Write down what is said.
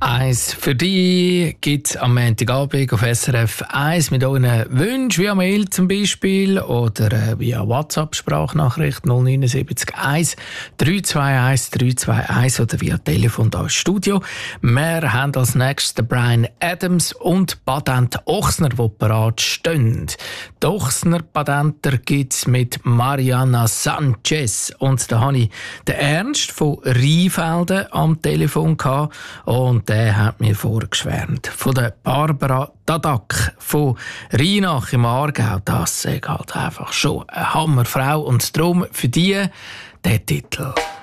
1 für dich gibt es am Montagabend auf SRF 1 mit euren Wünschen, via Mail zum Beispiel oder via WhatsApp-Sprachnachricht 079 1 321 321 oder via Telefon da ins Studio. Wir haben als nächstes den Bryan Adams und Patent Ochsner, die parat stehen. Die Ochsner Patenter gibt es mit Mariana Sanchez. Und da habe ich den Ernst von Rheinfelden am Telefon gehabt und der hat mir vorgeschwärmt von der Barbara Dadak von Rheinach im Aargau. Das ist halt einfach schon eine Hammerfrau und darum für die der Titel.